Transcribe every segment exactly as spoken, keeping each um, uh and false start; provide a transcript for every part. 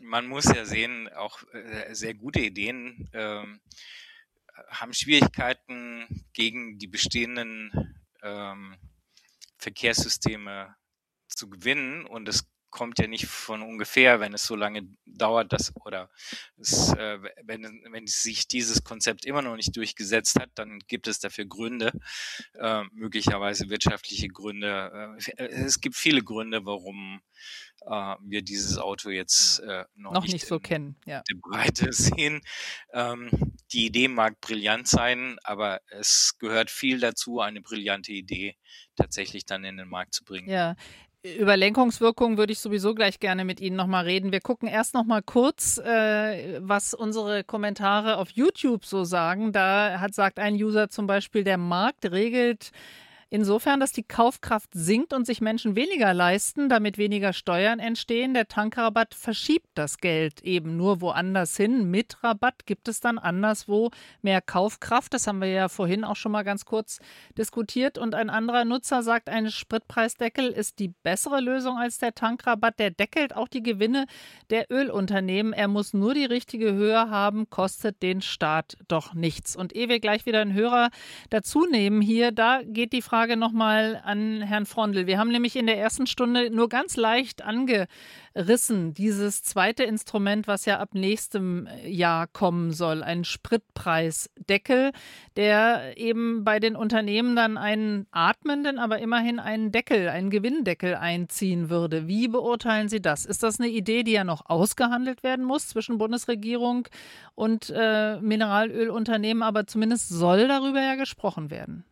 man muss ja sehen, auch äh, sehr gute Ideen ähm, haben Schwierigkeiten gegen die bestehenden ähm, Verkehrssysteme zu gewinnen, und es kommt ja nicht von ungefähr, wenn es so lange dauert, dass oder es, äh, wenn, wenn sich dieses Konzept immer noch nicht durchgesetzt hat, dann gibt es dafür Gründe, äh, möglicherweise wirtschaftliche Gründe. Äh, es gibt viele Gründe, warum äh, wir dieses Auto jetzt äh, noch, noch nicht, nicht so in kennen. Ja. der Breite sehen. Ähm, die Idee mag brillant sein, aber es gehört viel dazu, eine brillante Idee tatsächlich dann in den Markt zu bringen. Ja. Über Lenkungswirkungen würde ich sowieso gleich gerne mit Ihnen nochmal reden. Wir gucken erst nochmal kurz, äh, was unsere Kommentare auf YouTube so sagen. Da hat, sagt ein User zum Beispiel, der Markt regelt insofern, dass die Kaufkraft sinkt und sich Menschen weniger leisten, damit weniger Steuern entstehen. Der Tankrabatt verschiebt das Geld eben nur woanders hin. Mit Rabatt gibt es dann anderswo mehr Kaufkraft. Das haben wir ja vorhin auch schon mal ganz kurz diskutiert. Und ein anderer Nutzer sagt, ein Spritpreisdeckel ist die bessere Lösung als der Tankrabatt. Der deckelt auch die Gewinne der Ölunternehmen. Er muss nur die richtige Höhe haben, kostet den Staat doch nichts. Und ehe wir gleich wieder einen Hörer dazu nehmen hier, da geht die Frage nochmal an Herrn Frondl. Wir haben nämlich in der ersten Stunde nur ganz leicht angerissen, dieses zweite Instrument, was ja ab nächstem Jahr kommen soll, ein Spritpreisdeckel, der eben bei den Unternehmen dann einen atmenden, aber immerhin einen Deckel, einen Gewinndeckel einziehen würde. Wie beurteilen Sie das? Ist das eine Idee, die ja noch ausgehandelt werden muss zwischen Bundesregierung und äh, Mineralölunternehmen, aber zumindest soll darüber ja gesprochen werden?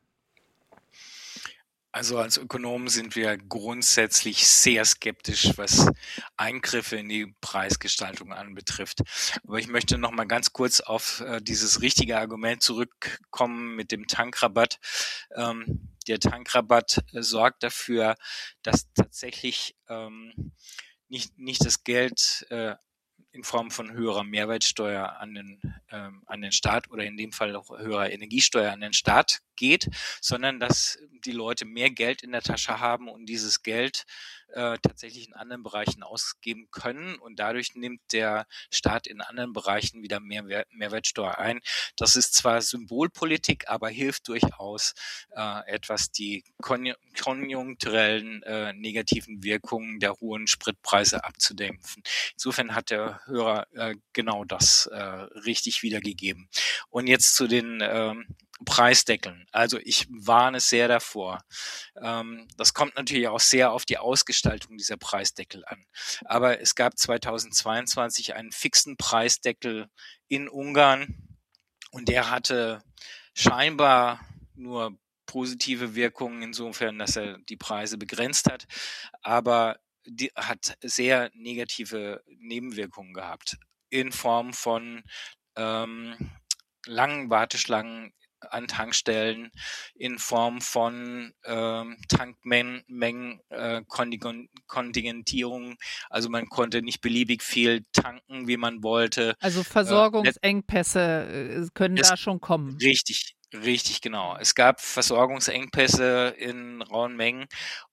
Also als Ökonomen sind wir grundsätzlich sehr skeptisch, was Eingriffe in die Preisgestaltung anbetrifft. Aber ich möchte noch mal ganz kurz auf äh, dieses richtige Argument zurückkommen mit dem Tankrabatt. Ähm, der Tankrabatt äh, sorgt dafür, dass tatsächlich ähm, nicht, nicht das Geld äh, in Form von höherer Mehrwertsteuer an den, ähm, an den Staat oder in dem Fall auch höherer Energiesteuer an den Staat geht, sondern dass die Leute mehr Geld in der Tasche haben und dieses Geld äh, tatsächlich in anderen Bereichen ausgeben können, und dadurch nimmt der Staat in anderen Bereichen wieder mehr Mehr- Mehrwertsteuer ein. Das ist zwar Symbolpolitik, aber hilft durchaus äh, etwas, die konju- konjunkturellen äh, negativen Wirkungen der hohen Spritpreise abzudämpfen. Insofern hat der Hörer äh, genau das äh, richtig wiedergegeben. Und jetzt zu den ähm, Preisdeckeln. Also ich warne sehr davor. Ähm, das kommt natürlich auch sehr auf die Ausgestaltung dieser Preisdeckel an. Aber es gab zweitausendzweiundzwanzig einen fixen Preisdeckel in Ungarn, und der hatte scheinbar nur positive Wirkungen insofern, dass er die Preise begrenzt hat, aber die hat sehr negative Nebenwirkungen gehabt in Form von ähm, langen Warteschlangen an Tankstellen, in Form von ähm, Tankmengen, äh, Kontigen- Kontingentierung. Also man konnte nicht beliebig viel tanken, wie man wollte. Also Äh, Versorgungsengpässe äh, können es, da schon kommen. richtig, richtig, genau. Es gab Versorgungsengpässe in rauen Mengen,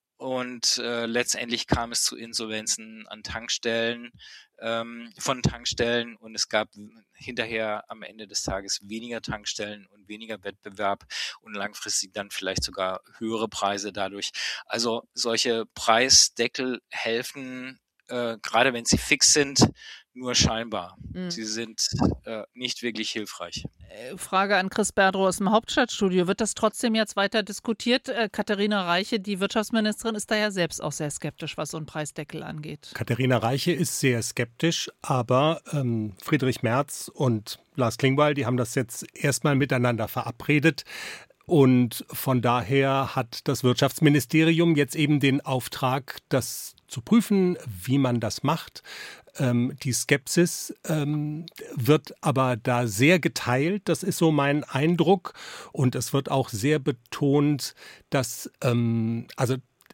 und äh, letztendlich kam es zu Insolvenzen an Tankstellen, ähm, von Tankstellen, und es gab hinterher am Ende des Tages weniger Tankstellen und weniger Wettbewerb und langfristig dann vielleicht sogar höhere Preise dadurch. Also solche Preisdeckel helfen, äh, gerade wenn sie fix sind, nur scheinbar. Mhm. Sie sind äh, nicht wirklich hilfreich. Frage an Chris Berdrow aus dem Hauptstadtstudio. Wird das trotzdem jetzt weiter diskutiert? Äh, Katharina Reiche, die Wirtschaftsministerin, ist da ja selbst auch sehr skeptisch, was so einen Preisdeckel angeht. Katharina Reiche ist sehr skeptisch, aber ähm, Friedrich Merz und Lars Klingbeil, die haben das jetzt erstmal miteinander verabredet. Und von daher hat das Wirtschaftsministerium jetzt eben den Auftrag, das zu prüfen, wie man das macht. Ähm, die Skepsis ähm, wird aber da sehr geteilt, das ist so mein Eindruck. Und es wird auch sehr betont, dass, ähm, also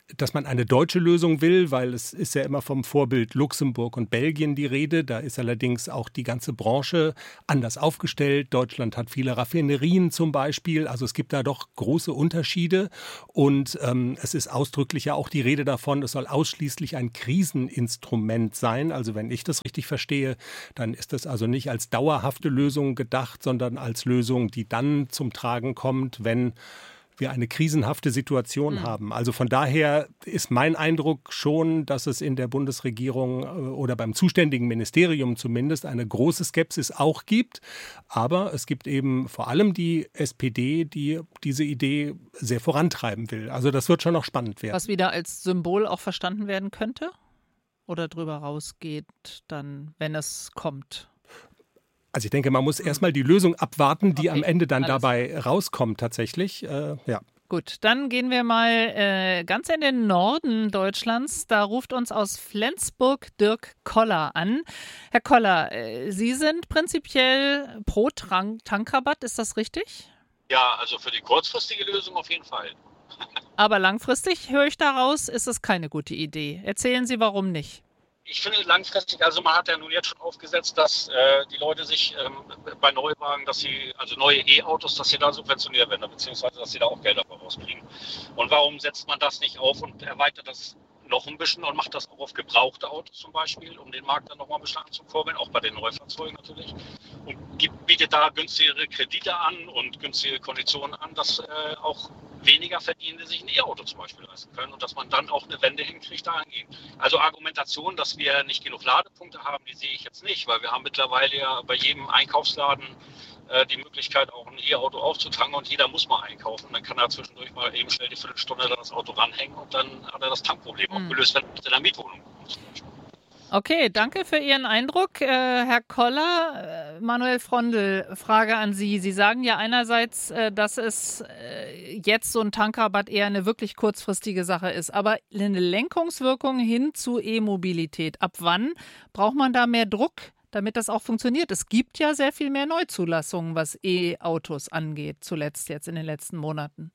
dass man eine deutsche Lösung will, weil es ist ja immer vom Vorbild Luxemburg und Belgien die Rede. Da ist allerdings auch die ganze Branche anders aufgestellt. Deutschland hat viele Raffinerien zum Beispiel. Also es gibt da doch große Unterschiede. Und ähm, es ist ausdrücklich ja auch die Rede davon, es soll ausschließlich ein Kriseninstrument sein. Also wenn ich das richtig verstehe, dann ist das also nicht als dauerhafte Lösung gedacht, sondern als Lösung, die dann zum Tragen kommt, wenn wir eine krisenhafte Situation mhm. haben. Also von daher ist mein Eindruck schon, dass es in der Bundesregierung oder beim zuständigen Ministerium zumindest eine große Skepsis auch gibt. Aber es gibt eben vor allem die S P D, die diese Idee sehr vorantreiben will. Also das wird schon noch spannend werden. Was wieder als Symbol auch verstanden werden könnte? Oder drüber rausgeht dann, wenn es kommt? Also ich denke, man muss erstmal die Lösung abwarten, die okay, am Ende dann alles. dabei rauskommt tatsächlich. Äh, ja. Gut, dann gehen wir mal äh, ganz in den Norden Deutschlands. Da ruft uns aus Flensburg Dirk Koller an. Herr Koller, äh, Sie sind prinzipiell pro Tank- Tankrabatt, ist das richtig? Ja, also für die kurzfristige Lösung auf jeden Fall. Aber langfristig, höre ich daraus, ist es keine gute Idee. Erzählen Sie, warum nicht? Ich finde langfristig, also man hat ja nun jetzt schon aufgesetzt, dass äh, die Leute sich ähm, bei Neuwagen, dass sie, also neue E-Autos, dass sie da subventioniert werden, beziehungsweise dass sie da auch Geld dafür rauskriegen. Und warum setzt man das nicht auf und erweitert das noch ein bisschen und macht das auch auf gebrauchte Autos zum Beispiel, um den Markt dann nochmal ein bisschen anzukurbeln, auch bei den Neufahrzeugen natürlich. Und gibt, bietet da günstigere Kredite an und günstige Konditionen an, dass äh, auch weniger Verdienende sich ein E-Auto zum Beispiel leisten können und dass man dann auch eine Wende hinkriegt dahingehend. Also Argumentation, dass wir nicht genug Ladepunkte haben, die sehe ich jetzt nicht, weil wir haben mittlerweile ja bei jedem Einkaufsladen äh, die Möglichkeit, auch ein E-Auto aufzutanken und jeder muss mal einkaufen. Dann kann er zwischendurch mal eben schnell die Viertelstunde dann das Auto ranhängen und dann hat er das Tankproblem mhm. auch gelöst, wenn er in der Mietwohnung kommt zum Beispiel. Okay, danke für Ihren Eindruck. Äh, Herr Koller, äh, Manuel Frondl, Frage an Sie. Sie sagen ja einerseits, äh, dass es äh, jetzt so ein Tankrabatt eher eine wirklich kurzfristige Sache ist, aber eine Lenkungswirkung hin zu E-Mobilität. Ab wann braucht man da mehr Druck, damit das auch funktioniert? Es gibt ja sehr viel mehr Neuzulassungen, was E-Autos angeht, zuletzt jetzt in den letzten Monaten.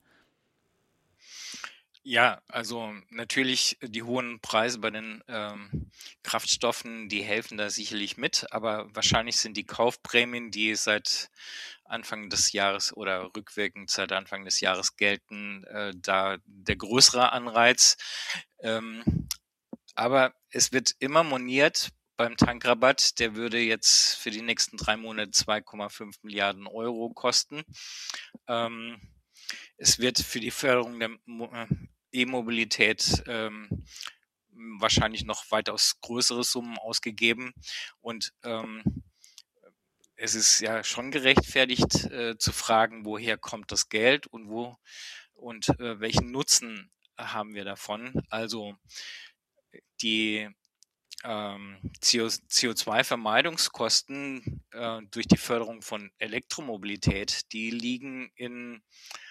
Ja, also natürlich die hohen Preise bei den ähm, Kraftstoffen, die helfen da sicherlich mit, aber wahrscheinlich sind die Kaufprämien, die seit Anfang des Jahres oder rückwirkend seit Anfang des Jahres gelten, äh, da der größere Anreiz. Ähm, aber es wird immer moniert beim Tankrabatt, der würde jetzt für die nächsten drei Monate zwei Komma fünf Milliarden Euro kosten. Ähm, Es wird für die Förderung der E-Mobilität ähm, wahrscheinlich noch weitaus größere Summen ausgegeben. Und ähm, es ist ja schon gerechtfertigt äh, zu fragen, woher kommt das Geld und wo und äh, welchen Nutzen haben wir davon. Also die ähm, C O zwei Vermeidungskosten äh, durch die Förderung von Elektromobilität, die liegen in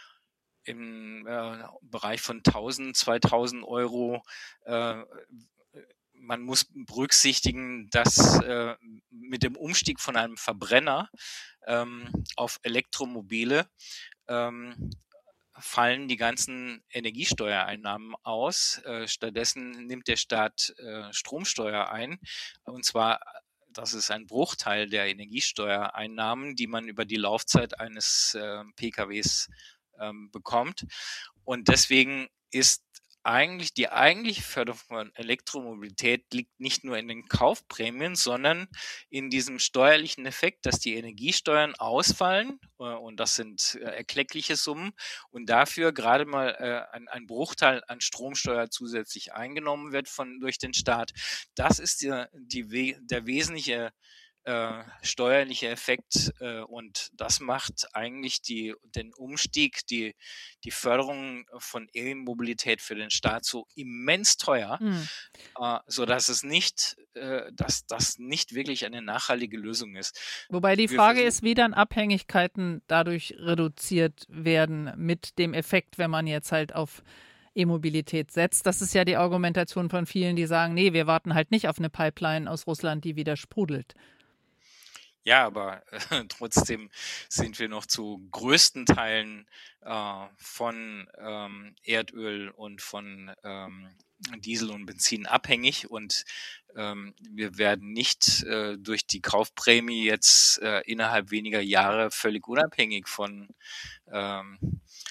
im äh, Bereich von tausend, zweitausend Euro. Äh, man muss berücksichtigen, dass äh, mit dem Umstieg von einem Verbrenner ähm, auf Elektromobile ähm, fallen die ganzen Energiesteuereinnahmen aus. Äh, stattdessen nimmt der Staat äh, Stromsteuer ein, und zwar das ist ein Bruchteil der Energiesteuereinnahmen, die man über die Laufzeit eines äh, P K Ws ähm, bekommt. Und deswegen ist eigentlich die eigentliche Förderung von Elektromobilität liegt nicht nur in den Kaufprämien, sondern in diesem steuerlichen Effekt, dass die Energiesteuern ausfallen, äh, und das sind äh, erkleckliche Summen, und dafür gerade mal äh, ein, ein Bruchteil an Stromsteuer zusätzlich eingenommen wird von durch den Staat. Das ist die, die, der wesentliche Äh, steuerlicher Effekt, äh, und das macht eigentlich die, den Umstieg, die, die Förderung von E-Mobilität für den Staat so immens teuer, mhm. äh, sodass es nicht, äh, dass das nicht wirklich eine nachhaltige Lösung ist. Wobei die Frage ist, wie dann Abhängigkeiten dadurch reduziert werden mit dem Effekt, wenn man jetzt halt auf E-Mobilität setzt. Das ist ja die Argumentation von vielen, die sagen, nee, wir warten halt nicht auf eine Pipeline aus Russland, die wieder sprudelt. Ja, aber äh, trotzdem sind wir noch zu größten Teilen äh, von ähm, Erdöl und von ähm, Diesel und Benzin abhängig und ähm, wir werden nicht äh, durch die Kaufprämie jetzt äh, innerhalb weniger Jahre völlig unabhängig von ähm,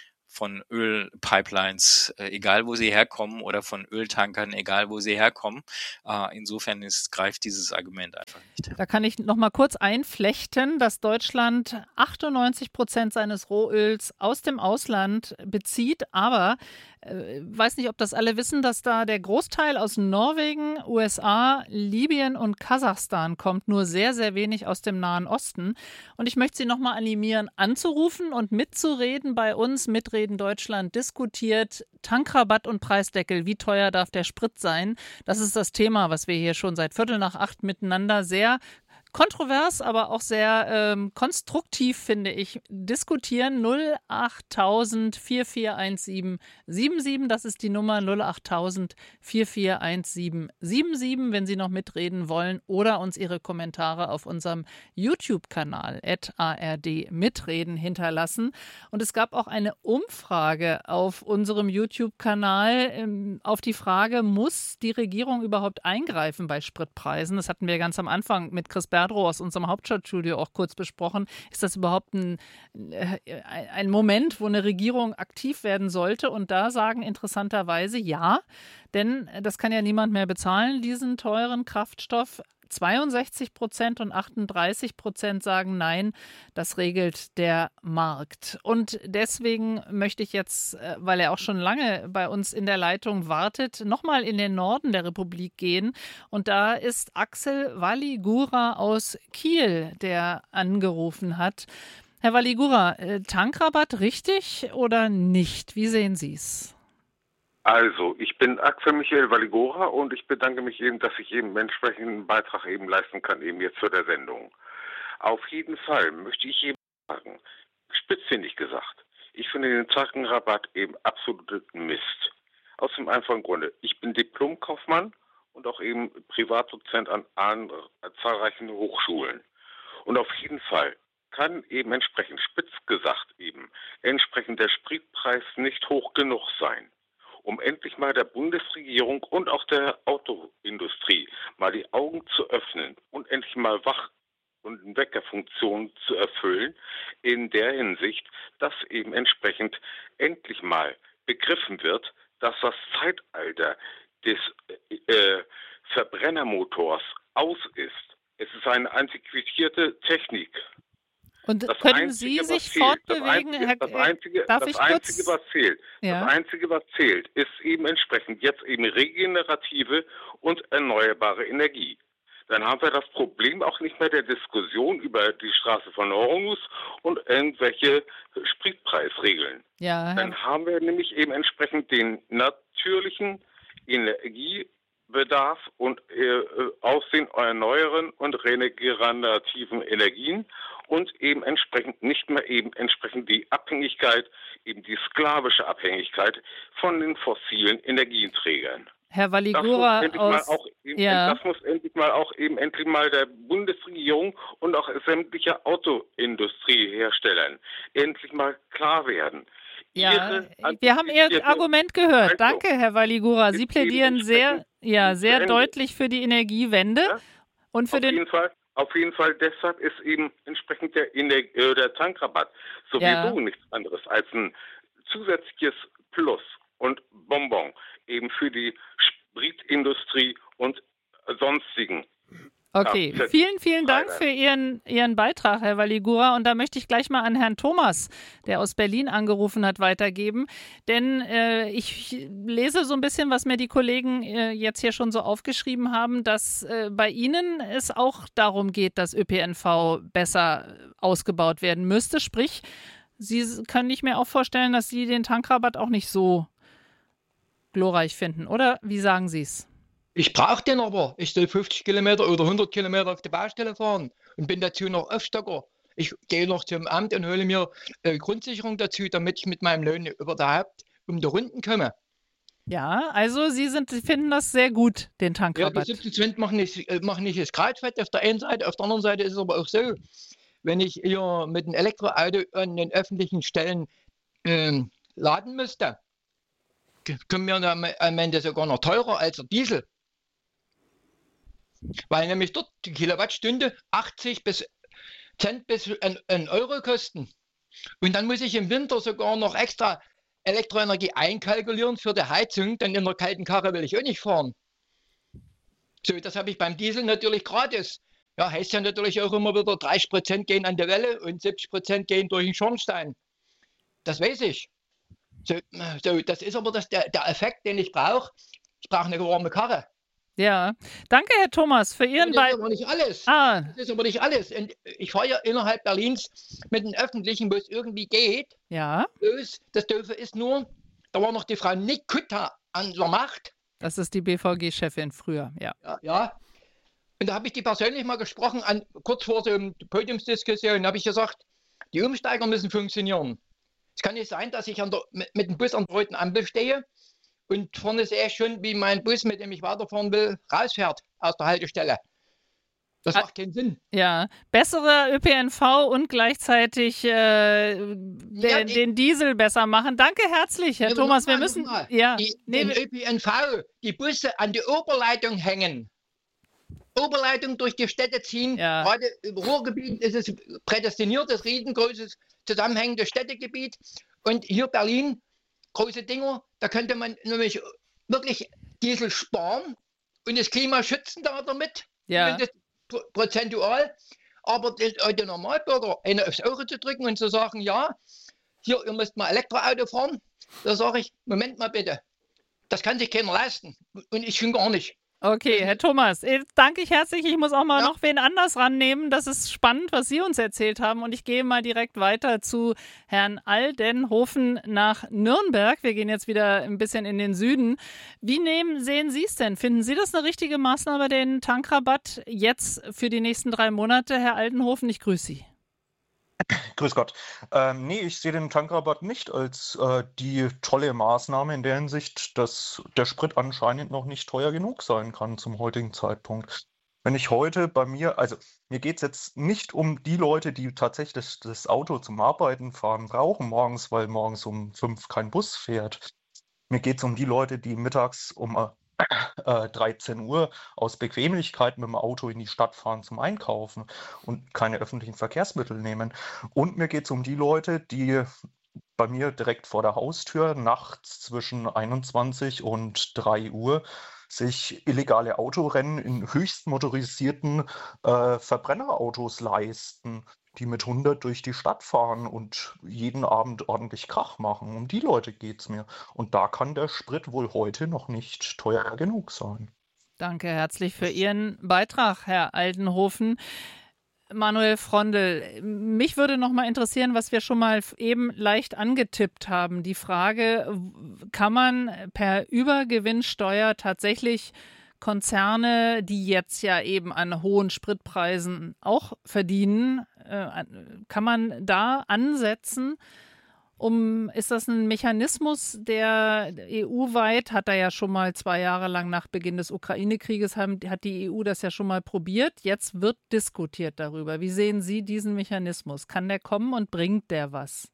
von Ölpipelines, äh, egal wo sie herkommen, oder von Öltankern, egal wo sie herkommen. Äh, insofern ist, greift dieses Argument einfach nicht. Da kann ich noch mal kurz einflechten, dass Deutschland achtundneunzig Prozent seines Rohöls aus dem Ausland bezieht, aber äh, weiß nicht, ob das alle wissen, dass da der Großteil aus Norwegen, U S A, Libyen und Kasachstan kommt, nur sehr, sehr wenig aus dem Nahen Osten. Und ich möchte Sie noch mal animieren, anzurufen und mitzureden bei uns. Mitreden Deutschland diskutiert Tankrabatt und Preisdeckel. Wie teuer darf der Sprit sein? Das ist das Thema, was wir hier schon seit Viertel nach acht miteinander sehr kontrovers, aber auch sehr ähm, konstruktiv, finde ich, diskutieren. null achttausend vier vier eins sieben sieben sieben, das ist die Nummer null achttausend vier vier eins sieben sieben sieben, wenn Sie noch mitreden wollen oder uns Ihre Kommentare auf unserem YouTube-Kanal at A R D mitreden hinterlassen. Und es gab auch eine Umfrage auf unserem YouTube-Kanal ähm, auf die Frage, muss die Regierung überhaupt eingreifen bei Spritpreisen? Das hatten wir ganz am Anfang mit Chris Berdrow aus unserem Hauptstadtstudio auch kurz besprochen. Ist das überhaupt ein, äh, ein Moment, wo eine Regierung aktiv werden sollte? Und da sagen interessanterweise ja, denn das kann ja niemand mehr bezahlen, diesen teuren Kraftstoff. zweiundsechzig Prozent und achtunddreißig Prozent sagen nein, das regelt der Markt. Und deswegen möchte ich jetzt, weil er auch schon lange bei uns in der Leitung wartet, nochmal in den Norden der Republik gehen. Und da ist Axel Valigura aus Kiel, der angerufen hat. Herr Valigura, Tankrabatt richtig oder nicht? Wie sehen Sie es? Also, ich bin Axel Michael Valigura und ich bedanke mich eben, dass ich eben entsprechenden Beitrag eben leisten kann, eben jetzt zu der Sendung. Auf jeden Fall möchte ich eben sagen, spitzfindig gesagt, ich finde den Tankrabatt eben absolut Mist. Aus dem einfachen Grunde, ich bin Diplomkaufmann und auch eben Privatdozent an, an zahlreichen Hochschulen. Und auf jeden Fall kann eben entsprechend, spitz gesagt eben, entsprechend der Spritpreis nicht hoch genug sein, um endlich mal der Bundesregierung und auch der Autoindustrie mal die Augen zu öffnen und endlich mal Wach- und Weckerfunktion zu erfüllen, in der Hinsicht, dass eben entsprechend endlich mal begriffen wird, dass das Zeitalter des äh, Verbrennermotors aus ist. Es ist eine antiquierte Technik. Und Das können Einzige, Sie sich fehlt, fortbewegen, das Einzige, Herr das Einzige, darf das ich Einzige kurz? was zählt, Ja. das Einzige, was zählt, ist eben entsprechend jetzt eben regenerative und erneuerbare Energie. Dann haben wir das Problem auch nicht mehr der Diskussion über die Straße von Hormuz und irgendwelche Spritpreisregeln. Ja, Dann Herr, haben wir nämlich eben entsprechend den natürlichen Energiebedarf und äh, aus den erneuerbaren und regenerativen Energien und eben entsprechend nicht mehr eben entsprechend die Abhängigkeit, eben die sklavische Abhängigkeit von den fossilen Energieträgern. Herr Das muss Valigura endlich mal aus. auch eben, Ja. das muss endlich mal auch eben endlich mal der Bundesregierung und auch sämtliche Autoindustrieherstellern endlich mal klar werden. Ja, Ihre wir haben Ihr antiquierte Argument gehört. Also, Danke, Herr Valigura. Sie ist plädieren eben sehr, entsprechend ja, zu sehr Ende. deutlich für die Energiewende Ja? und für Auf den. jeden Fall, auf jeden Fall deshalb ist eben entsprechend der, Ener- äh, der Tankrabatt sowieso Ja. nichts anderes als ein zusätzliches Plus und Bonbon eben für die Spritindustrie und sonstigen. Okay, Ja, vielen, vielen Dank Freiland. für Ihren, Ihren Beitrag, Herr Valigura. Und da möchte ich gleich mal an Herrn Thomas, der aus Berlin angerufen hat, weitergeben. Denn äh, ich lese so ein bisschen, was mir die Kollegen äh, jetzt hier schon so aufgeschrieben haben, dass äh, bei Ihnen es auch darum geht, dass Ö P N V besser ausgebaut werden müsste. Sprich, Sie können nicht mehr auch vorstellen, dass Sie den Tankrabatt auch nicht so glorreich finden, oder? Wie sagen Sie es? Ich brauche den aber. Ich soll fünfzig Kilometer oder hundert Kilometer auf die Baustelle fahren und bin dazu noch Aufstocker. Ich gehe noch zum Amt und hole mir äh, Grundsicherung dazu, damit ich mit meinem Lohn überhaupt um die Runden komme. Ja, also Sie sind, Sie finden das sehr gut, den Ja, die Tankrabatt. siebzig Cent machen nicht, äh, machen nicht das Krautfett auf der einen Seite, auf der anderen Seite ist es aber auch so, wenn ich hier mit einem Elektroauto an den öffentlichen Stellen ähm, laden müsste, k- kommen mir am am Ende sogar noch teurer als der Diesel, weil nämlich dort die Kilowattstunde achtzig bis Cent bis ein, ein Euro kosten. Und dann muss ich im Winter sogar noch extra Elektroenergie einkalkulieren für die Heizung, denn in der kalten Karre will ich auch nicht fahren. So, das habe ich beim Diesel natürlich gratis. Ja, heißt ja natürlich auch immer wieder, dreißig Prozent gehen an der Welle und siebzig Prozent gehen durch den Schornstein. Das weiß ich. So, so das ist aber das, der, der Effekt, den ich brauche. Ich brauche eine warme Karre. Ja, danke, Herr Thomas, für Ihren Das ist Beitrag. aber nicht alles. Ah, Das ist aber nicht alles. Und ich fahre ja innerhalb Berlins mit den Öffentlichen, wo es irgendwie geht. ja, Bloß, das Doofe ist nur, da war noch die Frau Nick Kutta an der Macht. das ist die B V G-Chefin früher, ja. Ja, ja. Und da habe ich die persönlich mal gesprochen, an, kurz vor so einer Podiumsdiskussion, habe ich gesagt, die Umsteiger müssen funktionieren. Es kann nicht sein, dass ich an der, mit, mit dem Bus an der roten Ampel stehe und vorne sehe ich schon, wie mein Bus, mit dem ich weiterfahren will, rausfährt aus der Haltestelle. Das Ah, macht keinen Sinn. Ja, besserer Ö P N V und gleichzeitig äh, Ja, den, die, den Diesel besser machen. Danke herzlich, Herr ja, Thomas. Wir nochmal, müssen, nochmal. ja, Die, nee, den wir- Ö P N V, die Busse an die Oberleitung hängen. Oberleitung durch die Städte ziehen. ja, Gerade im Ruhrgebiet ist es prädestiniert, das riesengroßes zusammenhängendes Städtegebiet. Und hier Berlin, große Dinger, da könnte man nämlich wirklich Diesel sparen und das Klima schützen da damit, ja, zumindest pro- prozentual. Aber den, äh, den Normalbürger eine aufs Auge zu drücken und zu sagen, ja, hier, ihr müsst mal Elektroauto fahren, da sage ich, Moment mal bitte, das kann sich keiner leisten. Und ich schon gar nicht. okay, Herr Thomas, äh, danke ich herzlich. Ich muss auch mal Ja. noch wen anders rannehmen. Das ist spannend, was Sie uns erzählt haben. Und ich gehe mal direkt weiter zu Herrn Aldenhofen nach Nürnberg. Wir gehen jetzt wieder ein bisschen in den Süden. Wie nehmen, sehen Sie es denn? Finden Sie das eine richtige Maßnahme, den Tankrabatt jetzt für die nächsten drei Monate, Herr Aldenhofen? Ich grüße Sie. Grüß Gott. Ähm, nee, ich sehe den Tankrabatt nicht als äh, die tolle Maßnahme in der Hinsicht, dass der Sprit anscheinend noch nicht teuer genug sein kann zum heutigen Zeitpunkt. Wenn ich heute bei mir, also mir geht es jetzt nicht um die Leute, die tatsächlich das, das Auto zum Arbeiten fahren brauchen morgens, weil morgens um fünf kein Bus fährt. Mir geht es um die Leute, die mittags um äh, äh, dreizehn Uhr aus Bequemlichkeit mit dem Auto in die Stadt fahren zum Einkaufen und keine öffentlichen Verkehrsmittel nehmen. Und mir geht es um die Leute, die bei mir direkt vor der Haustür nachts zwischen einundzwanzig und drei Uhr sich illegale Autorennen in höchst motorisierten äh, Verbrennerautos leisten, die mit hundert durch die Stadt fahren und jeden Abend ordentlich Krach machen. Um die Leute geht es mir. Und da kann der Sprit wohl heute noch nicht teuer genug sein. Danke herzlich für Ihren Beitrag, Herr Aldenhofen. Manuel Frondel, mich würde noch mal interessieren, was wir schon mal eben leicht angetippt haben. Die Frage, kann man per Übergewinnsteuer tatsächlich Konzerne, die jetzt ja eben an hohen Spritpreisen auch verdienen, äh, kann man da ansetzen? Um, ist das ein Mechanismus, der E U-weit, hat er ja schon mal zwei Jahre lang nach Beginn des Ukraine-Krieges, haben, hat die E U das ja schon mal probiert. Jetzt wird diskutiert darüber. Wie sehen Sie diesen Mechanismus? Kann der kommen und bringt der was?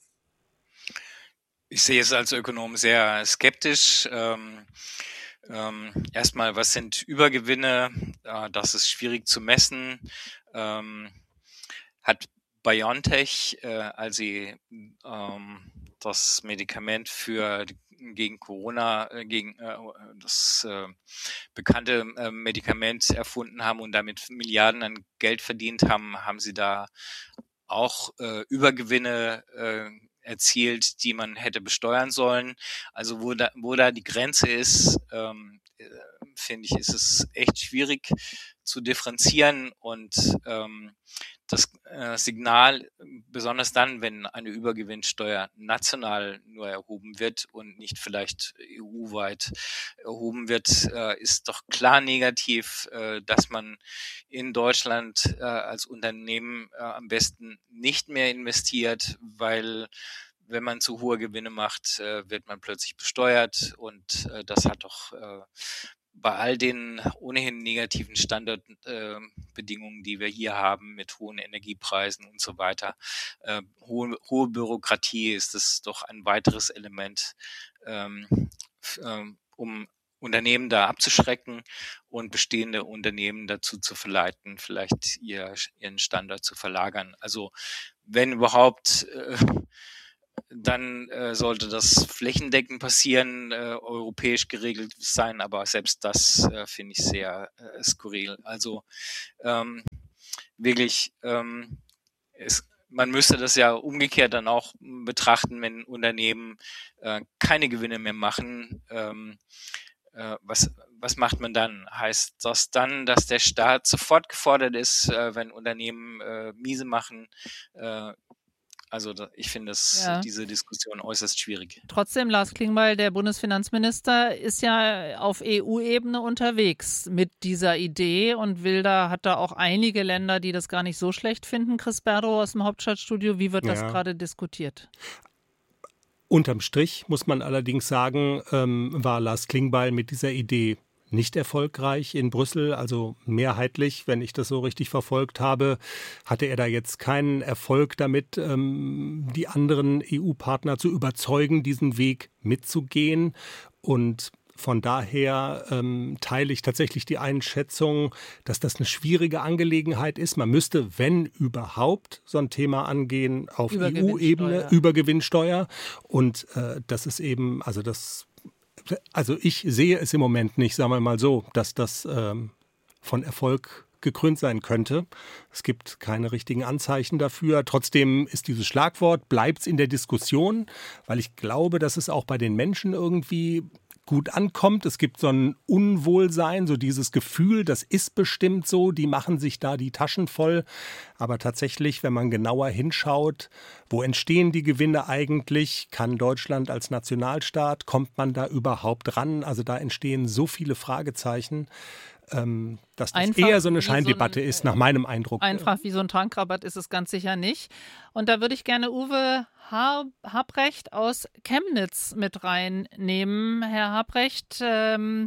Ich sehe es als Ökonom sehr skeptisch. Ähm, ähm, erstmal, was sind Übergewinne? Äh, das ist schwierig zu messen. Ähm, hat BioNTech, äh, als sie ähm, das Medikament für gegen Corona, äh, gegen äh, das äh, bekannte äh, Medikament erfunden haben und damit Milliarden an Geld verdient haben, haben sie da auch äh, Übergewinne äh, erzielt, die man hätte besteuern sollen. Also wo da, wo da die Grenze ist, ähm, äh, finde ich, ist es echt schwierig zu differenzieren und ähm, das äh, Signal, besonders dann, wenn eine Übergewinnsteuer national nur erhoben wird und nicht vielleicht E U-weit erhoben wird, äh, ist doch klar negativ, äh, dass man in Deutschland äh, als Unternehmen äh, am besten nicht mehr investiert, weil wenn man zu hohe Gewinne macht, äh, wird man plötzlich besteuert und äh, das hat doch äh, bei all den ohnehin negativen Standardbedingungen, äh, die wir hier haben mit hohen Energiepreisen und so weiter, äh, hohe, hohe Bürokratie ist das doch ein weiteres Element, ähm, f- ähm, um Unternehmen da abzuschrecken und bestehende Unternehmen dazu zu verleiten, vielleicht ihr, ihren Standort zu verlagern. Also wenn überhaupt, äh, dann äh, sollte das flächendeckend passieren, äh, europäisch geregelt sein, aber selbst das äh, finde ich sehr äh, skurril. Also ähm, wirklich, ähm, es, man müsste das ja umgekehrt dann auch betrachten, wenn Unternehmen äh, keine Gewinne mehr machen. Ähm, äh, was, was macht man dann? Heißt das dann, dass der Staat sofort gefordert ist, äh, wenn Unternehmen äh, miese machen? Äh, also da, ich finde das, Ja. diese Diskussion äußerst schwierig. Trotzdem, Lars Klingbeil, der Bundesfinanzminister, ist ja auf E U-Ebene unterwegs mit dieser Idee und will da, hat da auch einige Länder, die das gar nicht so schlecht finden. Chris Berdow aus dem Hauptstadtstudio, wie wird das Ja. gerade diskutiert? Unterm Strich muss man allerdings sagen, ähm, war Lars Klingbeil mit dieser Idee nicht erfolgreich in Brüssel. Also mehrheitlich, wenn ich das so richtig verfolgt habe, hatte er da jetzt keinen Erfolg damit, ähm, die anderen E U-Partner zu überzeugen, diesen Weg mitzugehen. Und von daher ähm, teile ich tatsächlich die Einschätzung, dass das eine schwierige Angelegenheit ist. Man müsste, wenn überhaupt, so ein Thema angehen auf E U-Ebene, Übergewinnsteuer. Übergewinnsteuer. Und äh, das ist eben, also das, also ich sehe es im Moment nicht, sagen wir mal so, dass das ähm, von Erfolg gekrönt sein könnte. Es gibt keine richtigen Anzeichen dafür. Trotzdem ist dieses Schlagwort, bleibt es in der Diskussion, weil ich glaube, dass es auch bei den Menschen irgendwie gut ankommt. Es gibt so ein Unwohlsein, so dieses Gefühl, das ist bestimmt so, die machen sich da die Taschen voll. Aber tatsächlich, wenn man genauer hinschaut, wo entstehen die Gewinne eigentlich? Kann Deutschland als Nationalstaat, kommt man da überhaupt ran? Also da entstehen so viele Fragezeichen, ähm, dass das Einfach eher so eine wie so Scheindebatte ein, ist, nach meinem Eindruck. Einfach wie so ein Tankrabatt ist es ganz sicher nicht. Und da würde ich gerne Uwe Har- Habrecht aus Chemnitz mit reinnehmen. Herr Habrecht, ähm,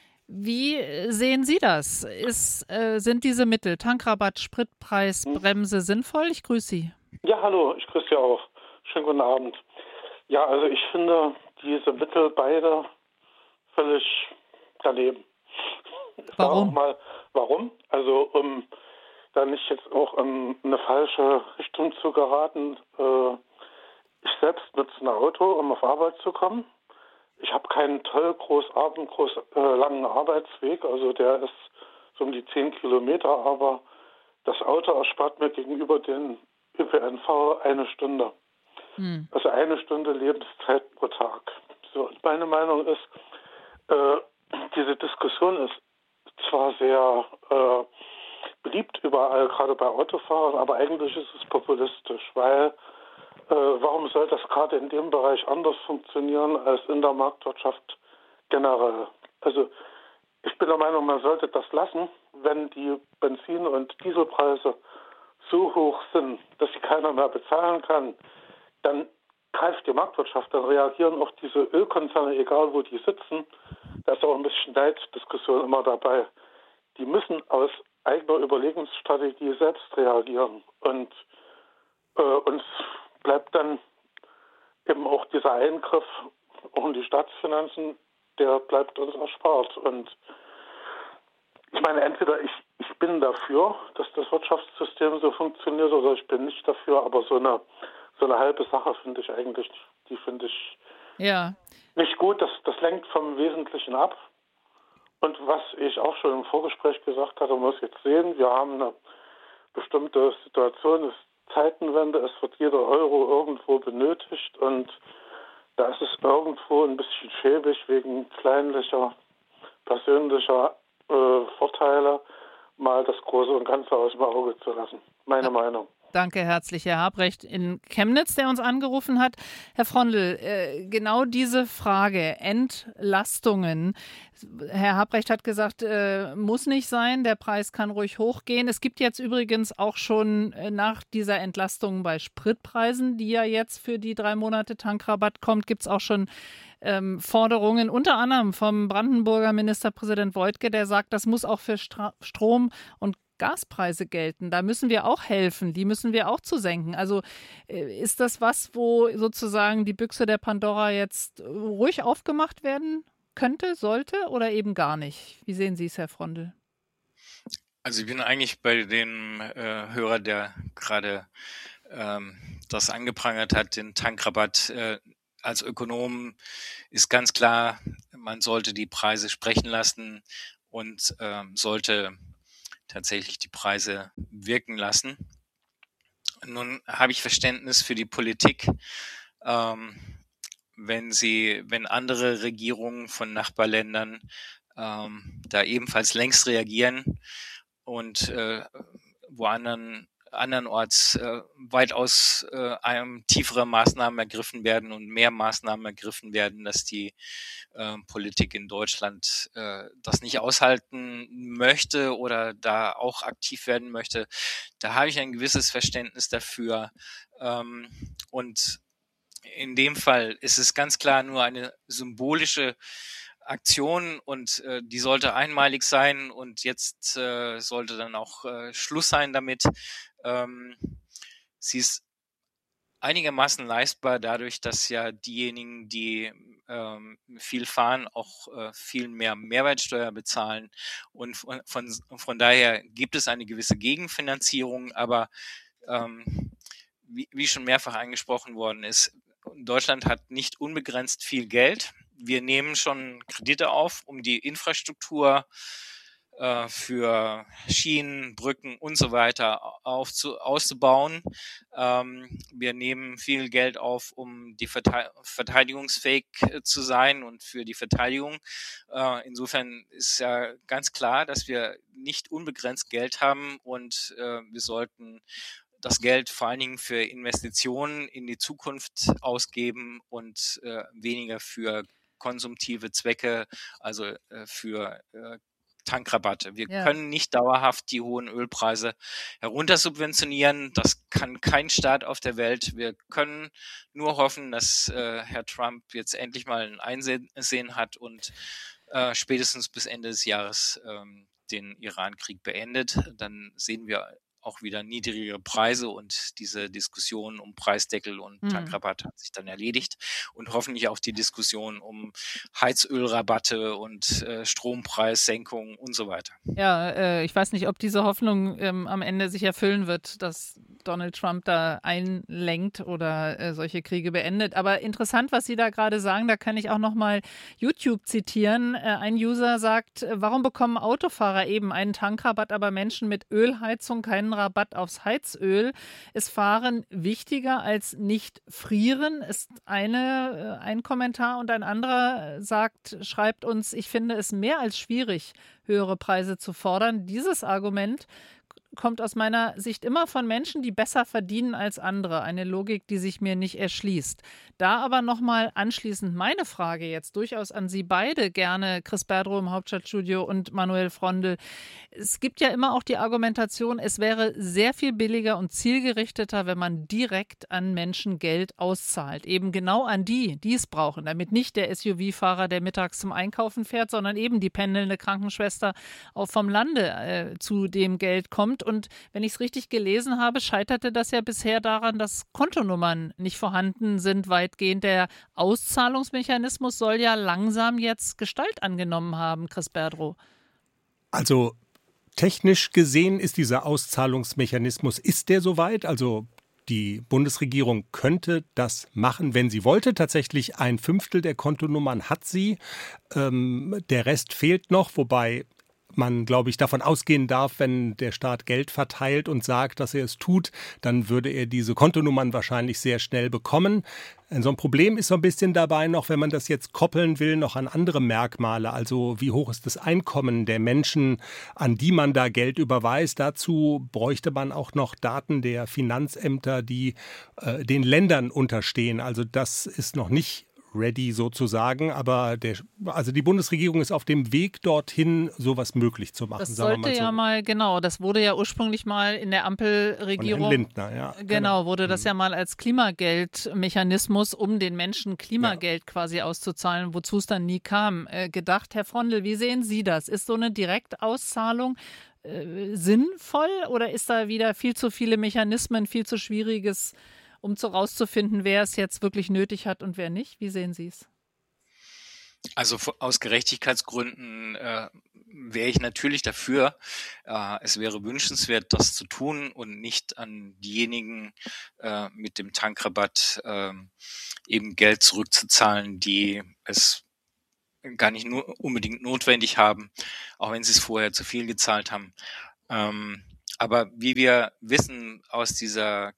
wie sehen Sie das? Ist, äh, sind diese Mittel, Tankrabatt, Spritpreis, Bremse sinnvoll? Ich grüße Sie. Ja, hallo, ich grüße Sie auch. Schönen guten Abend. Ja, also ich finde diese Mittel beide völlig daneben. Ich sage auch Warum? mal, warum? Also um da nicht jetzt auch in eine falsche Richtung zu geraten. Äh, ich selbst nutze ein Auto, um auf Arbeit zu kommen. Ich habe keinen toll groß, Abend, groß äh, langen Arbeitsweg, also der ist so um die zehn Kilometer, aber das Auto erspart mir gegenüber den Ö P N V eine Stunde. Hm. Also eine Stunde Lebenszeit pro Tag. So, und meine Meinung ist, äh, diese Diskussion ist zwar sehr äh, beliebt überall, gerade bei Autofahrern, aber eigentlich ist es populistisch, weil äh, warum soll das gerade in dem Bereich anders funktionieren als in der Marktwirtschaft generell? Also ich bin der Meinung, man sollte das lassen, wenn die Benzin- und Dieselpreise so hoch sind, dass sie keiner mehr bezahlen kann, dann greift die Marktwirtschaft, dann reagieren auch diese Ölkonzerne, egal wo die sitzen, da ist auch ein bisschen Neiddiskussion immer dabei, die müssen aus eigener Überlegungsstrategie selbst reagieren. Und äh, uns bleibt dann eben auch dieser Eingriff auch in die Staatsfinanzen, der bleibt uns erspart. Und ich meine, entweder ich, ich bin dafür, dass das Wirtschaftssystem so funktioniert, oder ich bin nicht dafür, aber so eine, so eine halbe Sache finde ich eigentlich, die finde ich Ja. nicht gut. Das, das lenkt vom Wesentlichen ab. Und was ich auch schon im Vorgespräch gesagt hatte, man muss jetzt sehen, wir haben eine bestimmte Situation, es ist Zeitenwende, es wird jeder Euro irgendwo benötigt und da ist es irgendwo ein bisschen schäbig wegen kleinlicher, persönlicher äh, Vorteile, mal das Große und Ganze aus dem Auge zu lassen. Meine Meinung. Danke herzlich, Herr Habrecht in Chemnitz, der uns angerufen hat. Herr Frondl, äh, genau diese Frage, Entlastungen. Herr Habrecht hat gesagt, äh, muss nicht sein, der Preis kann ruhig hochgehen. Es gibt jetzt übrigens auch schon äh, nach dieser Entlastung bei Spritpreisen, die ja jetzt für die drei Monate Tankrabatt kommt, gibt es auch schon ähm, Forderungen, unter anderem vom Brandenburger Ministerpräsident Woidke, der sagt, das muss auch für Stra- Strom und Gaspreise gelten. Da müssen wir auch helfen, die müssen wir auch zu senken. Also äh, ist das was, wo sozusagen die Büchse der Pandora jetzt ruhig aufgemacht werden könnte, sollte oder eben gar nicht? Wie sehen Sie es, Herr Frondl? Also ich bin eigentlich bei dem äh, Hörer, der gerade ähm, das angeprangert hat, den Tankrabatt. Äh, als Ökonom ist ganz klar, man sollte die Preise sprechen lassen und äh, sollte tatsächlich die Preise wirken lassen. Nun habe ich Verständnis für die Politik, ähm, wenn sie, wenn andere Regierungen von Nachbarländern ähm, da ebenfalls längst reagieren und äh, wo anderen andernorts äh, weitaus äh, einem tiefere Maßnahmen ergriffen werden und mehr Maßnahmen ergriffen werden, dass die äh, Politik in Deutschland äh, das nicht aushalten möchte oder da auch aktiv werden möchte. Da habe ich ein gewisses Verständnis dafür. Ähm, und in dem Fall ist es ganz klar nur eine symbolische Aktion und äh, die sollte einmalig sein und jetzt äh, sollte dann auch äh, Schluss sein damit. Ähm, sie ist einigermaßen leistbar dadurch, dass ja diejenigen, die ähm, viel fahren, auch äh, viel mehr Mehrwertsteuer bezahlen und von, von, von daher gibt es eine gewisse Gegenfinanzierung, aber ähm, wie, wie schon mehrfach angesprochen worden ist, Deutschland hat nicht unbegrenzt viel Geld. Wir nehmen schon Kredite auf, um die Infrastruktur äh, für Schienen, Brücken und so weiter aufzu- auszubauen. Ähm, wir nehmen viel Geld auf, um die Verte- verteidigungsfähig äh, zu sein und für die Verteidigung. Äh, insofern ist ja ganz klar, dass wir nicht unbegrenzt Geld haben und äh, wir sollten das Geld vor allen Dingen für Investitionen in die Zukunft ausgeben und äh, weniger für konsumtive Zwecke, also äh, für äh, Tankrabatte. Wir Ja. können nicht dauerhaft die hohen Ölpreise heruntersubventionieren. Das kann kein Staat auf der Welt. Wir können nur hoffen, dass äh, Herr Trump jetzt endlich mal ein Einsehen hat und äh, spätestens bis Ende des Jahres ähm, den Iran-Krieg beendet. Dann sehen wir auch wieder niedrigere Preise und diese Diskussion um Preisdeckel und Hm. Tankrabatt hat sich dann erledigt und hoffentlich auch die Diskussion um Heizölrabatte und äh, Strompreissenkungen und so weiter. Ja, äh, ich weiß nicht, ob diese Hoffnung ähm, am Ende sich erfüllen wird, dass Donald Trump da einlenkt oder äh, solche Kriege beendet. Aber interessant, was Sie da gerade sagen, da kann ich auch nochmal YouTube zitieren. Äh, ein User sagt, äh, warum bekommen Autofahrer eben einen Tankrabatt, aber Menschen mit Ölheizung keinen Rabatt aufs Heizöl? Ist Fahren wichtiger als nicht frieren? Ist eine, äh, ein Kommentar und ein anderer sagt, schreibt uns, ich finde es mehr als schwierig, höhere Preise zu fordern. Dieses Argument kommt aus meiner Sicht immer von Menschen, die besser verdienen als andere. Eine Logik, die sich mir nicht erschließt. Da aber nochmal anschließend meine Frage jetzt durchaus an Sie beide, gerne Chris Berdrow im Hauptstadtstudio und Manuel Frondl. Es gibt ja immer auch die Argumentation, es wäre sehr viel billiger und zielgerichteter, wenn man direkt an Menschen Geld auszahlt. Eben genau an die, die es brauchen, damit nicht der S U V-Fahrer, der mittags zum Einkaufen fährt, sondern eben die pendelnde Krankenschwester auch vom Lande äh, zu dem Geld kommt. Und wenn ich es richtig gelesen habe, scheiterte das ja bisher daran, dass Kontonummern nicht vorhanden sind weitgehend. Der Auszahlungsmechanismus soll ja langsam jetzt Gestalt angenommen haben, Chris Berdrow. Also technisch gesehen ist dieser Auszahlungsmechanismus, ist der soweit? Also die Bundesregierung könnte das machen, wenn sie wollte. Tatsächlich ein Fünftel der Kontonummern hat sie. Ähm, der Rest fehlt noch, wobei man, glaube ich, davon ausgehen darf, wenn der Staat Geld verteilt und sagt, dass er es tut, dann würde er diese Kontonummern wahrscheinlich sehr schnell bekommen. So ein Problem ist so ein bisschen dabei noch, wenn man das jetzt koppeln will, noch an andere Merkmale. Also wie hoch ist das Einkommen der Menschen, an die man da Geld überweist. Dazu bräuchte man auch noch Daten der Finanzämter, die äh, den Ländern unterstehen. Also das ist noch nicht ready sozusagen, aber der, also die Bundesregierung ist auf dem Weg dorthin, sowas möglich zu machen. Das sagen wir sollte mal so. ja mal, genau, das wurde ja ursprünglich mal in der Ampelregierung, Von Herrn Lindner, ja. Genau, Genau. wurde das Mhm. ja mal als Klimageldmechanismus, um den Menschen Klimageld quasi auszuzahlen, wozu es dann nie kam, äh, gedacht. Herr Frondl, wie sehen Sie das? Ist so eine Direktauszahlung äh, sinnvoll oder ist da wieder viel zu viele Mechanismen, viel zu schwieriges, um so rauszufinden, wer es jetzt wirklich nötig hat und wer nicht? Wie sehen Sie es? Also vo- aus Gerechtigkeitsgründen äh, wäre ich natürlich dafür. Äh, es wäre wünschenswert, das zu tun und nicht an diejenigen äh, mit dem Tankrabatt äh, eben Geld zurückzuzahlen, die es gar nicht nur unbedingt notwendig haben, auch wenn sie es vorher zu viel gezahlt haben. Ähm, aber wie wir wissen aus dieser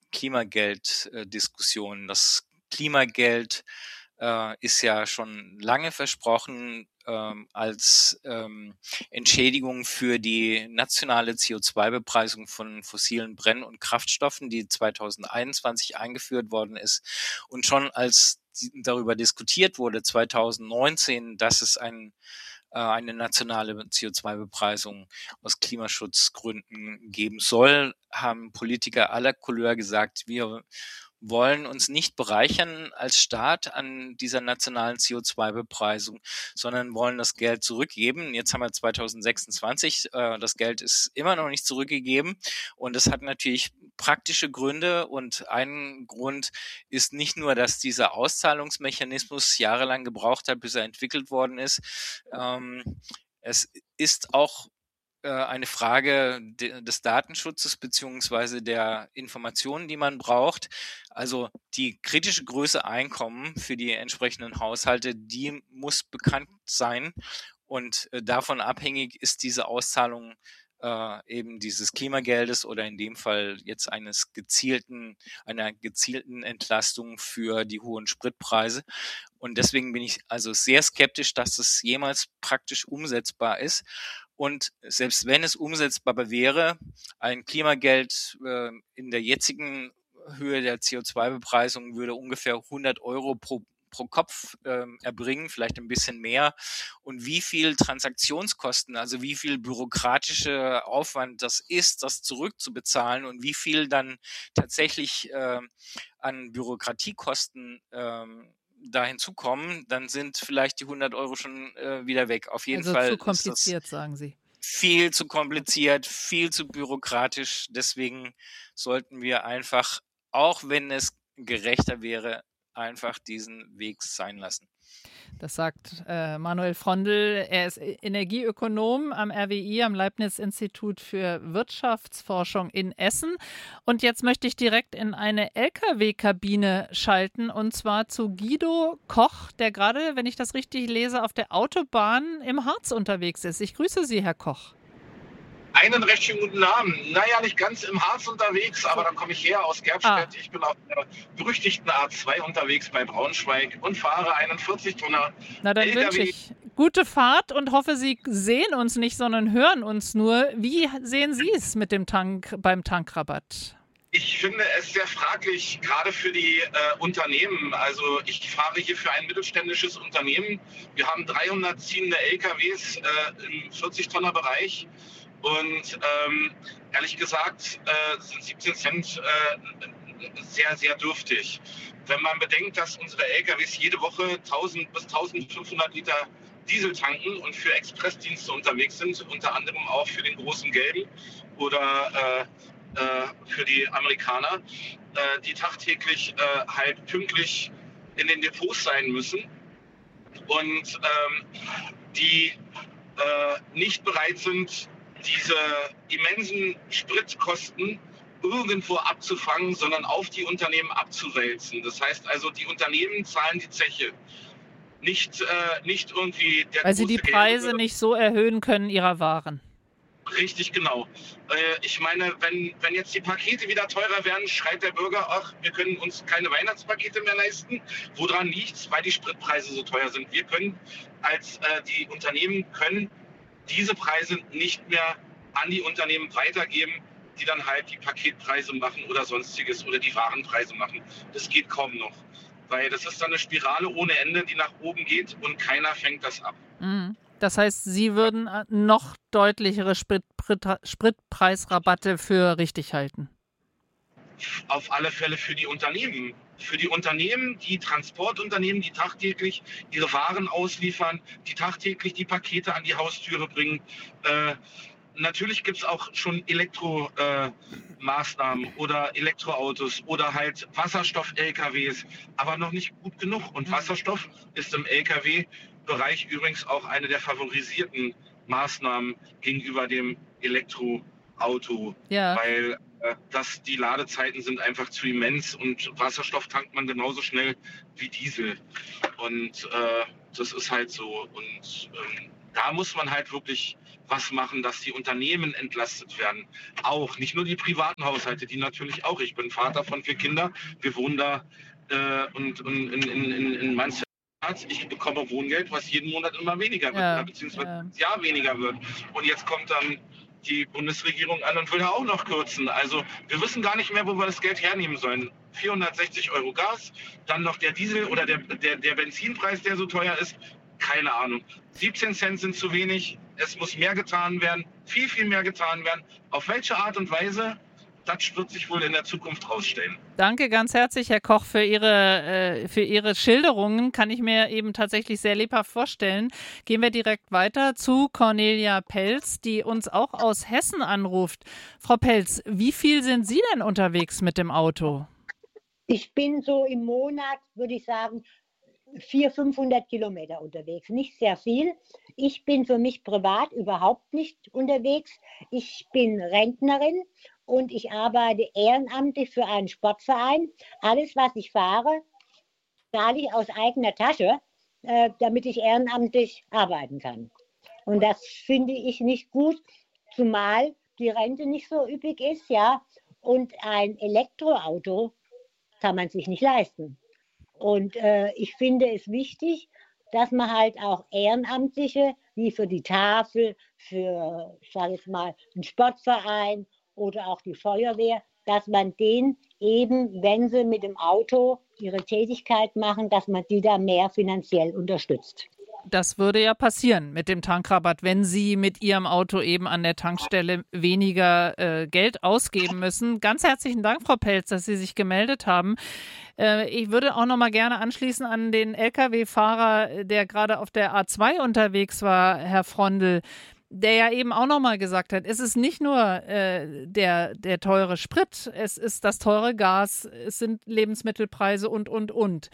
Klimageld-Diskussion, das Klimageld äh, ist ja schon lange versprochen ähm, als ähm, Entschädigung für die nationale C O zwei Bepreisung von fossilen Brenn- und Kraftstoffen, die zwanzig einundzwanzig eingeführt worden ist. Und schon als darüber diskutiert wurde, zwanzig neunzehn, dass es ein eine nationale C O zwei Bepreisung aus Klimaschutzgründen geben soll, haben Politiker aller Couleur gesagt, wir wollen uns nicht bereichern als Staat an dieser nationalen C O zwei Bepreisung, sondern wollen das Geld zurückgeben. Jetzt haben wir zwanzig sechsundzwanzig, äh, das Geld ist immer noch nicht zurückgegeben und es hat natürlich praktische Gründe und ein Grund ist nicht nur, dass dieser Auszahlungsmechanismus jahrelang gebraucht hat, bis er entwickelt worden ist. Ähm, es ist auch eine Frage des Datenschutzes beziehungsweise der Informationen, die man braucht. Also die kritische Größe Einkommen für die entsprechenden Haushalte, die muss bekannt sein und davon abhängig ist diese Auszahlung äh, eben dieses Klimageldes oder in dem Fall jetzt eines gezielten, einer gezielten Entlastung für die hohen Spritpreise. Und deswegen bin ich also sehr skeptisch, dass es jemals praktisch umsetzbar ist. Und selbst wenn es umsetzbar wäre, ein Klimageld äh, in der jetzigen Höhe der C O zwei Bepreisung würde ungefähr hundert Euro pro, pro Kopf äh, erbringen, vielleicht ein bisschen mehr. Und wie viel Transaktionskosten, also wie viel bürokratischer Aufwand das ist, das zurückzubezahlen und wie viel dann tatsächlich äh, an Bürokratiekosten äh, da hinzukommen, dann sind vielleicht die hundert Euro schon äh, wieder weg. Auf jeden also Fall zu kompliziert, sagen Sie. Viel zu kompliziert, viel zu bürokratisch. Deswegen sollten wir einfach, auch wenn es gerechter wäre, einfach diesen Weg sein lassen. Das sagt äh, Manuel Frondl. Er ist Energieökonom am R W I, am Leibniz-Institut für Wirtschaftsforschung in Essen. Und jetzt möchte ich direkt in eine L K W-Kabine schalten, und zwar zu Guido Koch, der gerade, wenn ich das richtig lese, auf der Autobahn im Harz unterwegs ist. Ich grüße Sie, Herr Koch. Einen recht schönen guten Abend. Naja, nicht ganz im Harz unterwegs, aber da komme ich her aus Gerbstedt. Ah. Ich bin auf der berüchtigten A zwei unterwegs bei Braunschweig und fahre einen vierzig Tonner Na, dann L K W. wünsche ich gute Fahrt und hoffe, Sie sehen uns nicht, sondern hören uns nur. Wie sehen Sie es mit dem Tank beim Tankrabatt? Ich finde es sehr fraglich, gerade für die äh, Unternehmen. Also ich fahre hier für ein mittelständisches Unternehmen. Wir haben dreihundert ziehende L K Ws äh, im vierzig Tonner Bereich. Und ähm, ehrlich gesagt äh, sind siebzehn Cent äh, sehr, sehr dürftig. Wenn man bedenkt, dass unsere L K Ws jede Woche tausend bis eintausendfünfhundert Liter Diesel tanken und für Expressdienste unterwegs sind, unter anderem auch für den großen Gelben oder äh, äh, für die Amerikaner, äh, die tagtäglich äh, halt pünktlich in den Depots sein müssen und ähm, die äh, nicht bereit sind, diese immensen Spritkosten irgendwo abzufangen, sondern auf die Unternehmen abzuwälzen. Das heißt also, die Unternehmen zahlen die Zeche. nicht, äh, nicht irgendwie der Weil sie die große Preise Gelbe. nicht so erhöhen können ihrer Waren. Richtig, genau. Äh, ich meine, wenn, wenn jetzt die Pakete wieder teurer werden, schreit der Bürger, ach, wir können uns keine Weihnachtspakete mehr leisten. Woran liegt's? Weil die Spritpreise so teuer sind. Wir können als äh, die Unternehmen können diese Preise nicht mehr an die Unternehmen weitergeben, die dann halt die Paketpreise machen oder sonstiges oder die Warenpreise machen. Das geht kaum noch. Weil das ist dann eine Spirale ohne Ende, die nach oben geht und keiner fängt das ab. Mhm. Das heißt, Sie würden äh, noch deutlichere Sprit, Sprit, Spritpreisrabatte für richtig halten? Auf alle Fälle für die Unternehmen. Für die Unternehmen, die Transportunternehmen, die tagtäglich ihre Waren ausliefern, die tagtäglich die Pakete an die Haustüre bringen. Äh, natürlich gibt es auch schon Elektromaßnahmen äh, oder Elektroautos oder halt Wasserstoff-L K Ws, aber noch nicht gut genug. Und Wasserstoff ist im L K W-Bereich übrigens auch eine der favorisierten Maßnahmen gegenüber dem Elektroauto, Ja. weil äh, das, die Ladezeiten sind einfach zu immens und Wasserstoff tankt man genauso schnell wie Diesel. Und äh, das ist halt so. Und ähm, da muss man halt wirklich was machen, dass die Unternehmen entlastet werden. Auch, nicht nur die privaten Haushalte, die natürlich auch. Ich bin Vater von vier Kindern. Wir wohnen da äh, und, und in, in, in, in Mansfeld. Ich bekomme Wohngeld, was jeden Monat immer weniger wird, Ja, oder beziehungsweise ja. das Jahr weniger wird. Und jetzt kommt dann die Bundesregierung an und will da auch noch kürzen. Also wir wissen gar nicht mehr, wo wir das Geld hernehmen sollen. vierhundertsechzig Euro Gas, dann noch der Diesel oder der, der, der Benzinpreis, der so teuer ist. Keine Ahnung. siebzehn Cent sind zu wenig. Es muss mehr getan werden. Viel, viel mehr getan werden. Auf welche Art und Weise, das wird sich wohl in der Zukunft rausstellen. Danke ganz herzlich, Herr Koch, für Ihre, äh, für Ihre Schilderungen. Kann ich mir eben tatsächlich sehr lebhaft vorstellen. Gehen wir direkt weiter zu Cornelia Pelz, die uns auch aus Hessen anruft. Frau Pelz, wie viel sind Sie denn unterwegs mit dem Auto? Ich bin so im Monat, würde ich sagen, vierhundert, fünfhundert Kilometer unterwegs. Nicht sehr viel. Ich bin für mich privat überhaupt nicht unterwegs. Ich bin Rentnerin und ich arbeite ehrenamtlich für einen Sportverein. Alles, was ich fahre, zahle ich aus eigener Tasche, äh, damit ich ehrenamtlich arbeiten kann. Und das finde ich nicht gut, zumal die Rente nicht so üppig ist, ja. Und ein Elektroauto kann man sich nicht leisten. Und äh, ich finde es wichtig, dass man halt auch Ehrenamtliche, wie für die Tafel, für, ich sage jetzt mal, einen Sportverein oder auch die Feuerwehr, dass man denen eben, wenn sie mit dem Auto ihre Tätigkeit machen, dass man die da mehr finanziell unterstützt. Das würde ja passieren mit dem Tankrabatt, wenn Sie mit Ihrem Auto eben an der Tankstelle weniger äh, Geld ausgeben müssen. Ganz herzlichen Dank, Frau Pelz, dass Sie sich gemeldet haben. Äh, ich würde auch noch mal gerne anschließen an den L K W-Fahrer, der gerade auf der A zwei unterwegs war, Herr Frondl, der ja eben auch noch mal gesagt hat, es ist nicht nur äh, der, der teure Sprit, es ist das teure Gas, es sind Lebensmittelpreise und, und, und.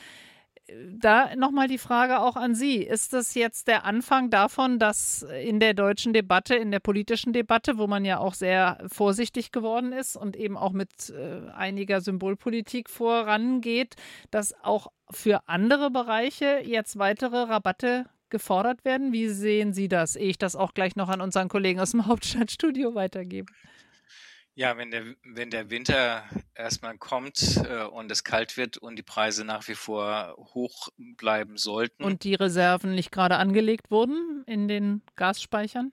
Da nochmal die Frage auch an Sie. Ist das jetzt der Anfang davon, dass in der deutschen Debatte, in der politischen Debatte, wo man ja auch sehr vorsichtig geworden ist und eben auch mit äh, einiger Symbolpolitik vorangeht, dass auch für andere Bereiche jetzt weitere Rabatte gefordert werden? Wie sehen Sie das, ehe ich das auch gleich noch an unseren Kollegen aus dem Hauptstadtstudio weitergebe? Ja, wenn der, wenn der Winter erstmal kommt äh, und es kalt wird und die Preise nach wie vor hoch bleiben sollten. Und die Reserven nicht gerade angelegt wurden in den Gasspeichern?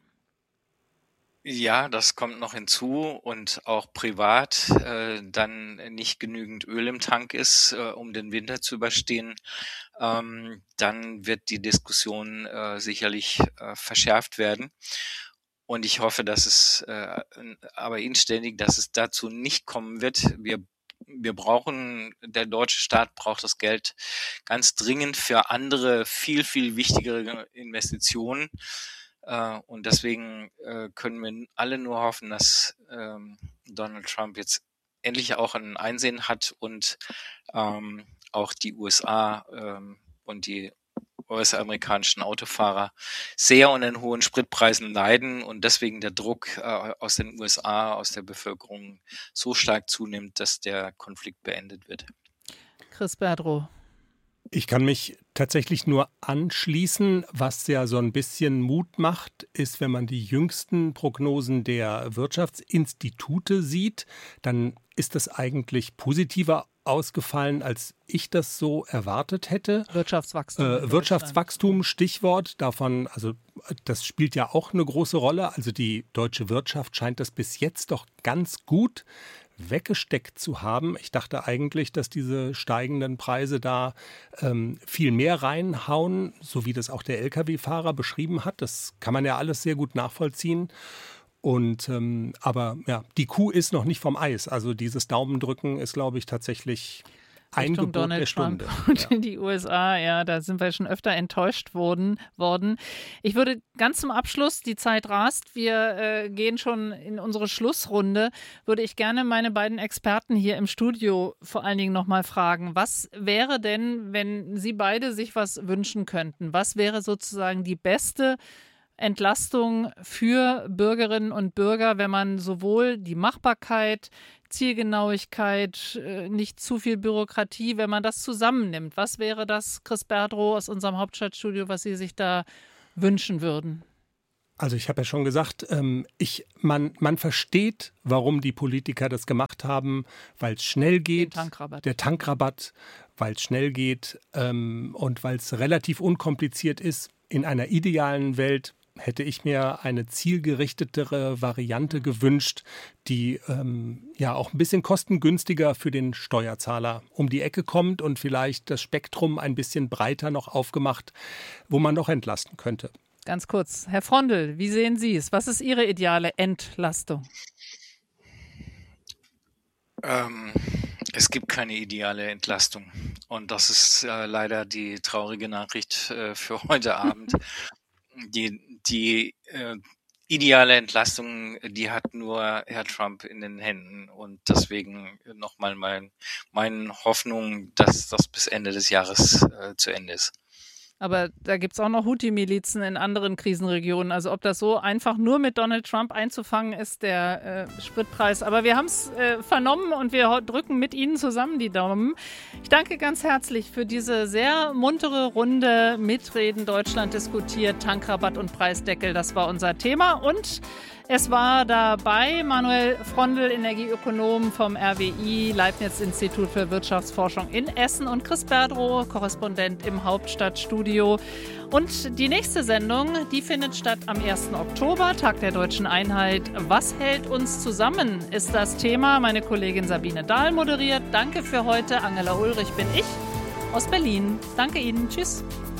Ja, das kommt noch hinzu und auch privat äh, dann nicht genügend Öl im Tank ist, äh, um den Winter zu überstehen, ähm, dann wird die Diskussion äh, sicherlich äh, verschärft werden. Und ich hoffe, dass es äh, aber inständig, dass es dazu nicht kommen wird. Wir wir brauchen, der deutsche Staat braucht das Geld ganz dringend für andere, viel, viel wichtigere Investitionen. Äh, und deswegen äh, können wir alle nur hoffen, dass ähm, Donald Trump jetzt endlich auch ein Einsehen hat und ähm, auch die U S A ähm, und die U S-amerikanischen Autofahrer sehr unter den hohen Spritpreisen leiden und deswegen der Druck äh, aus den U S A, aus der Bevölkerung so stark zunimmt, dass der Konflikt beendet wird. Chris Berdrow. Ich kann mich tatsächlich nur anschließen. Was ja so ein bisschen Mut macht, ist, wenn man die jüngsten Prognosen der Wirtschaftsinstitute sieht, dann ist das eigentlich positiver ausgefallen, als ich das so erwartet hätte. Wirtschaftswachstum. Äh, Wirtschaftswachstum, Stichwort. Davon, also das spielt ja auch eine große Rolle. Also die deutsche Wirtschaft scheint das bis jetzt doch ganz gut weggesteckt zu haben. Ich dachte eigentlich, dass diese steigenden Preise da ähm, viel mehr reinhauen, so wie das auch der L K W-Fahrer beschrieben hat. Das kann man ja alles sehr gut nachvollziehen. Und ähm, aber ja, die Kuh ist noch nicht vom Eis. Also dieses Daumendrücken ist, glaube ich, tatsächlich ein Richtung Gebot Donald der Stunde. Trump und Ja. in die U S A, ja, da sind wir schon öfter enttäuscht worden. worden. Ich würde ganz zum Abschluss, die Zeit rast, wir äh, gehen schon in unsere Schlussrunde, würde ich gerne meine beiden Experten hier im Studio vor allen Dingen nochmal fragen, was wäre denn, wenn Sie beide sich was wünschen könnten? Was wäre sozusagen die beste Entlastung für Bürgerinnen und Bürger, wenn man sowohl die Machbarkeit, Zielgenauigkeit, äh, nicht zu viel Bürokratie, wenn man das zusammennimmt? Was wäre das, Chris Berdrow aus unserem Hauptstadtstudio, was Sie sich da wünschen würden? Also ich habe ja schon gesagt, ähm, ich, man, man versteht, warum die Politiker das gemacht haben, weil es schnell geht. Den Tankrabatt. Der Tankrabatt, weil es schnell geht ähm, und weil es relativ unkompliziert ist. In einer idealen Welt hätte ich mir eine zielgerichtetere Variante gewünscht, die ähm, ja auch ein bisschen kostengünstiger für den Steuerzahler um die Ecke kommt und vielleicht das Spektrum ein bisschen breiter noch aufgemacht, wo man noch entlasten könnte. Ganz kurz, Herr Frondl, wie sehen Sie es? Was ist Ihre ideale Entlastung? Ähm, es gibt keine ideale Entlastung. Und das ist äh, leider die traurige Nachricht äh, für heute Abend. Die, die äh, ideale Entlastung, die hat nur Herr Trump in den Händen. Und deswegen nochmal mein, meine Hoffnung, dass das bis Ende des Jahres äh, zu Ende ist. Aber da gibt es auch noch Houthi-Milizen in anderen Krisenregionen. Also ob das so einfach nur mit Donald Trump einzufangen ist, der äh, Spritpreis. Aber wir haben es äh, vernommen und wir drücken mit Ihnen zusammen die Daumen. Ich danke ganz herzlich für diese sehr muntere Runde. Mitreden Deutschland diskutiert, Tankrabatt und Preisdeckel, das war unser Thema. Und es war dabei Manuel Frondl, Energieökonom vom R W I, Leibniz-Institut für Wirtschaftsforschung in Essen, und Chris Berdrow, Korrespondent im Hauptstadtstudio. Und die nächste Sendung, die findet statt am ersten Oktober, Tag der Deutschen Einheit. Was hält uns zusammen, ist das Thema. Meine Kollegin Sabine Dahl moderiert. Danke für heute. Angela Ulrich bin ich aus Berlin. Danke Ihnen. Tschüss.